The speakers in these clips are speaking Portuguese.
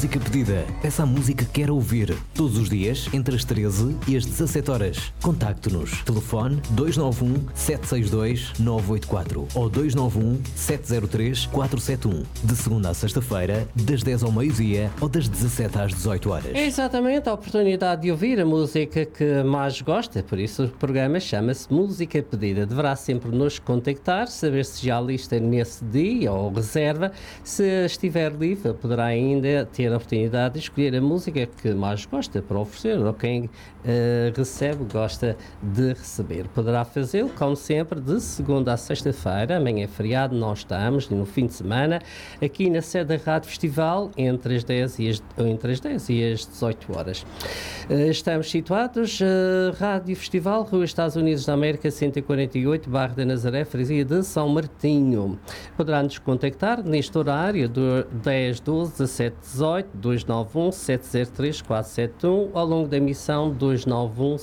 música pedida. Peça a música que quer ouvir. Todos os dias, entre as 13 e as 17 horas. Contacte-nos. Telefone 291-762-984 ou 291-703-471. De segunda a sexta-feira, das 10 ao meio-dia ou das 17 às 18 horas. É exatamente a oportunidade de ouvir a música que mais gosta. Por isso o programa chama-se Música Pedida. Deverá sempre nos contactar, saber se já lista nesse dia ou reserva. Se estiver livre, poderá ainda ter a oportunidade de escolher a música que mais gosta para oferecer ou quem recebe, gosta de receber. Poderá fazê-lo, como sempre, de segunda a sexta-feira. Amanhã é feriado, nós estamos no fim de semana aqui na sede da Rádio Festival entre as 10 e as 18 horas. Estamos situados, Rádio Festival, Rua Estados Unidos da América 148, Bairro da Nazaré, Freguesia de São Martinho. Poderá-nos contactar neste horário do 10 12 17 18 291 703 471 ao longo da emissão 291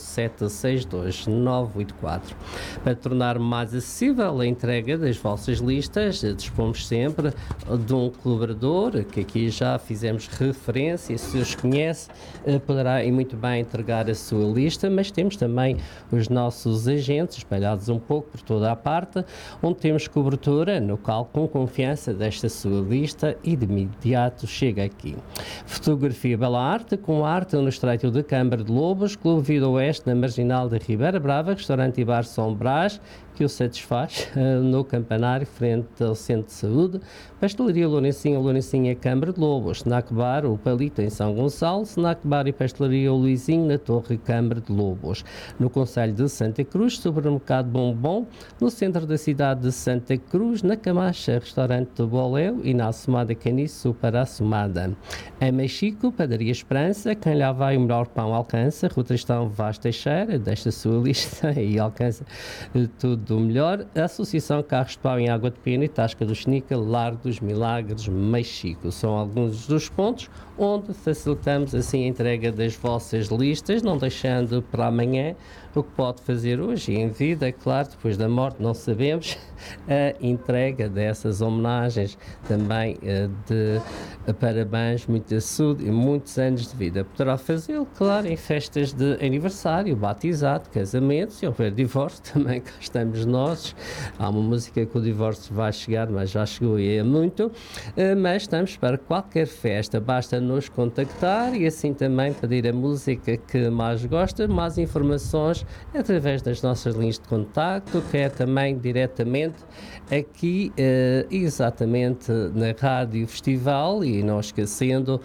762 984. Para tornar mais acessível a entrega das vossas listas, dispomos sempre de um colaborador que aqui já fizemos referência, se os conhece, poderá e muito bem entregar a sua lista, mas temos também os nossos agentes espalhados um pouco por toda a parte, onde temos cobertura no qual com confiança desta sua lista e de imediato chega aqui. Fotografia Bela Arte, com arte no Estreito de Câmara de Lobos, Clube Vida Oeste na Marginal da Ribeira Brava, restaurante e bar São Brás, que o satisfaz no campanário frente ao Centro de Saúde, Pastelaria Lourencinha Câmara de Lobos, Snack Bar O Palito em São Gonçalo, Snack Bar e Pastelaria Luizinho na Torre Câmara de Lobos. No Concelho de Santa Cruz, Supermercado Bombom, no centro da cidade de Santa Cruz, na Camacha, restaurante do Boléu e na Assomada Caniço para a Assomada. Em Mexico, Padaria Esperança, quem lá vai o melhor pão alcança, Rua Tristão Vaz Teixeira, desta sua lista e alcança tudo do melhor. A Associação Carros de Pau em Água de Pena e Tasca do Xnica, Largo dos Milagres, Mexico. São alguns dos pontos onde facilitamos assim a entrega das vossas listas, não deixando para amanhã o que pode fazer hoje e em vida, é claro, depois da morte não sabemos, a entrega dessas homenagens também de parabéns, muita saúde e muitos anos de vida. Poderá fazê-lo, claro, em festas de aniversário, batizado, casamento, se houver divórcio, também cá estamos nós. Há uma música que o divórcio vai chegar, mas já chegou e é muito, mas estamos para qualquer festa, basta nos contactar e assim também pedir a música que mais gosta, mais informações através das nossas linhas de contacto, que é também diretamente aqui, exatamente na Rádio Festival, e não esquecendo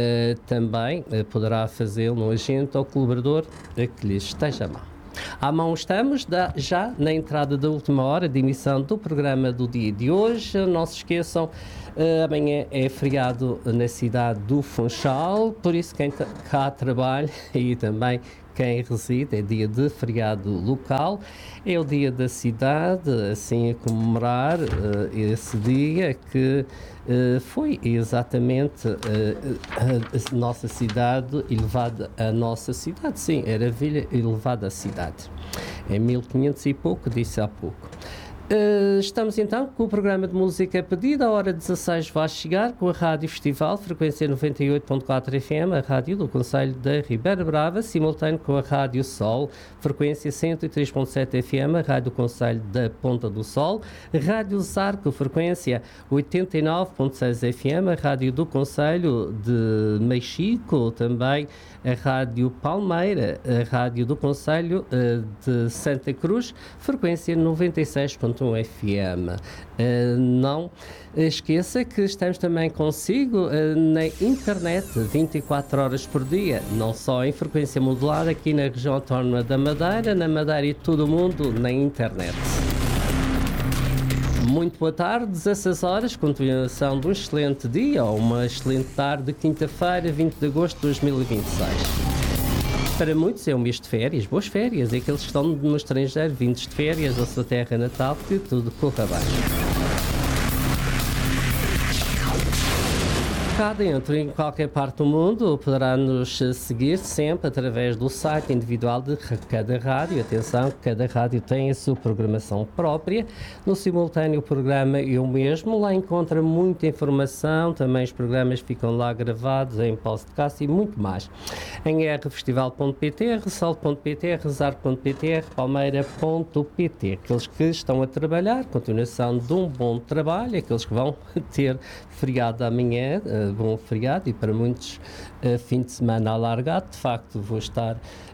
também poderá fazê-lo no agente ou colaborador que lhe esteja à mão. À mão estamos já na entrada da última hora de emissão do programa do dia de hoje. Não se esqueçam, amanhã é feriado na cidade do Funchal, por isso quem cá trabalha e também quem reside, é dia de feriado local, é o dia da cidade, assim a comemorar esse dia que foi exatamente a nossa cidade elevada a nossa cidade, sim, era a vila elevada à cidade, em 1500 e pouco, disse há pouco. Estamos então com o programa de música pedida, a hora 16 vai chegar com a Rádio Festival, frequência 98.4 FM, a rádio do Concelho da Ribeira Brava, simultâneo com a Rádio Sol, frequência 103.7 FM, a rádio do Concelho da Ponta do Sol, Rádio Zarco, frequência 89.6 FM, a rádio do Concelho de Mexico, também a Rádio Palmeira, a rádio do Concelho de Santa Cruz, frequência 96.1 FM. Não esqueça que estamos também consigo na internet 24 horas por dia, não só em frequência modular aqui na região autónoma da Madeira, na Madeira e todo o mundo na internet. Muito boa tarde, 16 horas, continuação de um excelente dia ou uma excelente tarde de quinta-feira, 20 de agosto de 2026. Para muitos é um mês de férias, boas férias, e aqueles que estão no estrangeiro, vindos de férias da sua terra natal, que tudo corra bem. cá dentro, em qualquer parte do mundo, poderá nos seguir sempre através do site individual de cada rádio. Atenção, cada rádio tem a sua programação própria. No simultâneo, o programa Eu Mesmo, lá encontra muita informação, também os programas ficam lá gravados em podcast e muito mais. Em rfestival.pt, ressol.pt, rezar.pt, palmeira.pt. Aqueles que estão a trabalhar, continuação de um bom trabalho, aqueles que vão ter feriado amanhã, bom feriado, e para muitos fim de semana alargado. De facto, vou estar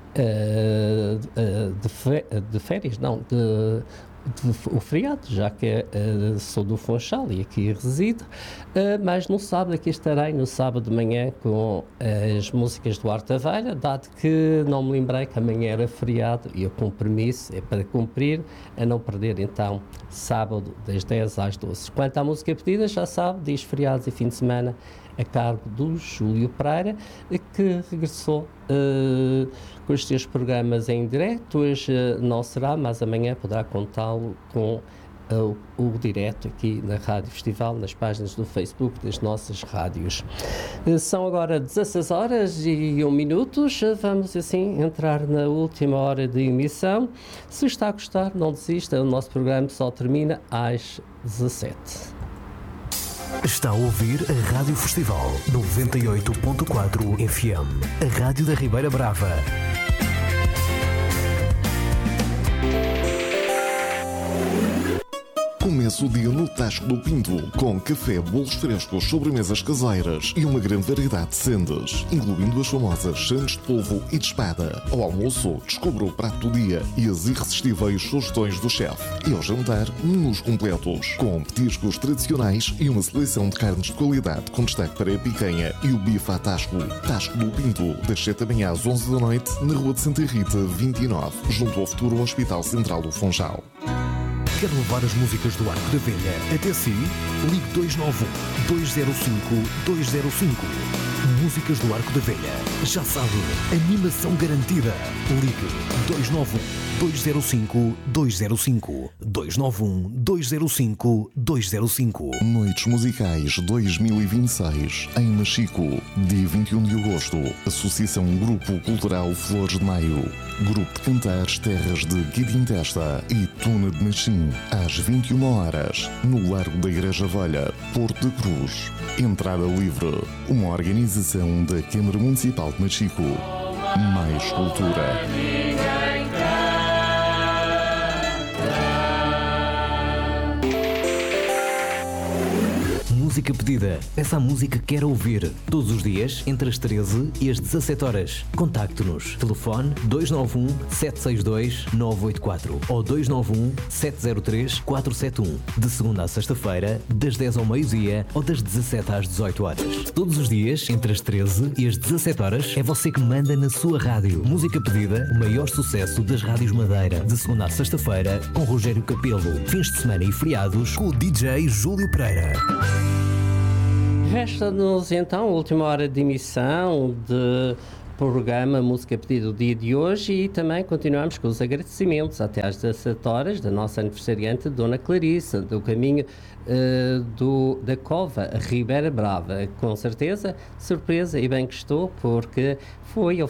de férias, não, o feriado, já que sou do Funchal e aqui resido, mas no sábado aqui estarei, no sábado de manhã, com as músicas do Arte da Velha, dado que não me lembrei que amanhã era feriado e o compromisso é para cumprir, a não perder então sábado das 10 às 12. Quanto à música pedida, já sabe, diz feriados e fim de semana a cargo do Júlio Pereira, que regressou com os seus programas em direto. Hoje não será, mas amanhã poderá contá-lo com o direto aqui na Rádio Festival, nas páginas do Facebook das nossas rádios. São agora 16 horas e 1 minuto. Vamos assim entrar na última hora de emissão. Se está a gostar, não desista, o nosso programa só termina às 17. Está a ouvir a Rádio Festival 98.4 FM, a Rádio da Ribeira Brava. Começa o dia no Tasco do Pinto, com café, bolos frescos, sobremesas caseiras e uma grande variedade de sendas, incluindo as famosas sandes de polvo e de espada. Ao almoço, descubra o prato do dia e as irresistíveis sugestões do chefe. E ao jantar, menus completos, com petiscos tradicionais e uma seleção de carnes de qualidade, com destaque para a picanha e o bife à Tasco. Tasco do Pinto, das 7 da manhã às 11 da noite, na Rua de Santa Rita, 29, junto ao futuro Hospital Central do Funchal. Quer levar as músicas do Arco da Velha até si? Ligue 291 205 205. Músicas do Arco da Velha. Já sabe, animação garantida. Ligue 291 205 205. 291 205 205. Noites Musicais 2026 em Machico, dia 21 de agosto. Associação Grupo Cultural Flores de Maio. Grupo de Cantares Terras de Guidintesta e Tuna de Machim, às 21 horas, no Largo da Igreja Velha, Porto de Cruz. Entrada livre. Uma organização da Câmara Municipal de Machico. Mais cultura. Música pedida. Essa música quer ouvir. Todos os dias, entre as 13 e as 17 horas. Contacte-nos. Telefone 291 762 984 ou 291 703 471. De segunda à sexta-feira, das 10 ao meio-dia ou das 17 às 18 horas. Todos os dias, entre as 13 e as 17 horas, é você que manda na sua rádio. Música pedida, o maior sucesso das rádios Madeira. De segunda à sexta-feira, com Rogério Capelo. Fins de semana e feriados, com o DJ Júlio Pereira. Resta-nos então a última hora de emissão de programa Música Pedida do dia de hoje e também continuamos com os agradecimentos até às 17 horas da nossa aniversariante Dona Clarissa, do caminho da Cova, Ribeira Brava. Com certeza, surpresa e bem que estou, porque foi